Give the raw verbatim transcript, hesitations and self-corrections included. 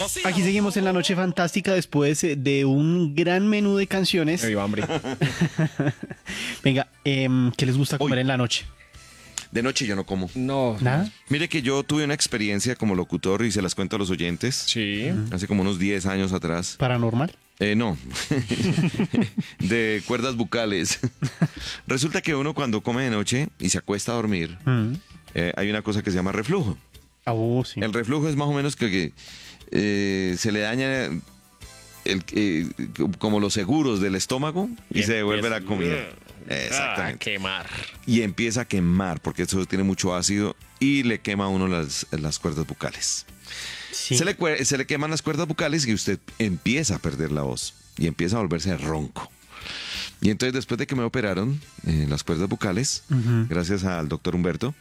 Aquí seguimos en la noche fantástica después eh, de un gran menú de canciones. Me dio hambre. Venga, em, ¿qué les gusta comer Uy. en la noche? De noche yo no como. No. ¿Nada? Mire que yo tuve una experiencia como locutor y se las cuento a los oyentes. Sí. Hace como unos diez años atrás. ¿Paranormal? Eh, no, de cuerdas bucales. Resulta que uno cuando come de noche y se acuesta a dormir, Mm. eh, hay una cosa que se llama reflujo. Ah, oh, sí. El reflujo es más o menos que, que, eh, se le daña el, eh, como los seguros del estómago y, se devuelve la comida. A Exactamente. quemar. Y empieza a quemar porque eso tiene mucho ácido y le quema a uno las, las cuerdas bucales. Sí. Se, le, cue- se le queman las cuerdas bucales y usted empieza a perder la voz y empieza a volverse ronco. Y entonces después de que me operaron eh, las cuerdas bucales, Ujú. gracias al doctor Humberto,